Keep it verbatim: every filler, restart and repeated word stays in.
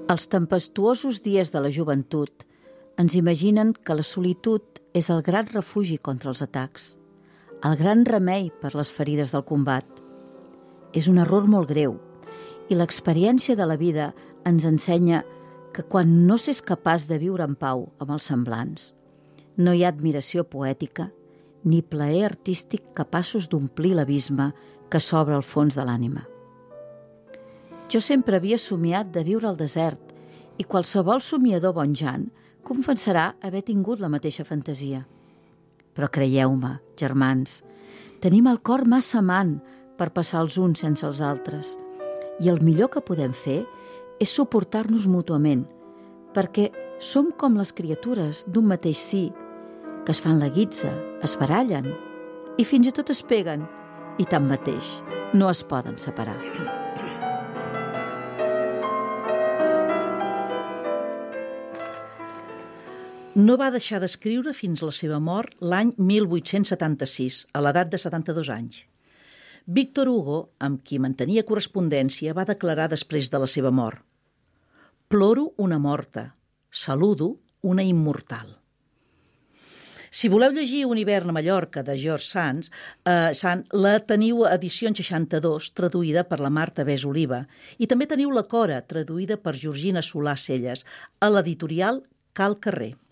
Els tempestuosos dies de la joventut ens imaginen que la solitud és el gran refugi contra els atacs, el gran remei per les ferides del combat. És un error molt greu i l'experiència de la vida ens ensenya que quan no s'és capaç de viure en pau amb els semblants, no hi ha admiració poètica ni plaer artístic capaços d'omplir l'abisme que s'obre al fons de l'ànima. Jo sempre havia somiat de viure al desert i qualsevol somiador bonjant confessarà haver tingut la mateixa fantasia. Però creieu-me, germans, tenim el cor massa amant per passar els uns sense els altres i el millor que podem fer és suportar-nos mútuament, perquè som com les criatures d'un mateix sí, que es fan la guitza, es barallen i fins i tot es peguen, i tanmateix no es poden separar. No va deixar d'escriure fins a la seva mort l'any mil vuit-cents setanta-sis, a l'edat de setanta-dos anys. Víctor Hugo, amb qui mantenia correspondència, va declarar després de la seva mort: «Ploro una morta, saludo una immortal». Si voleu llegir Un hivern a Mallorca, de George Sand, eh, Sand la teniu a edició en seixanta-dos, traduïda per la Marta Bes Oliva, i també teniu La Cora, traduïda per Georgina Solà Celles, a l'editorial Cal Carrer.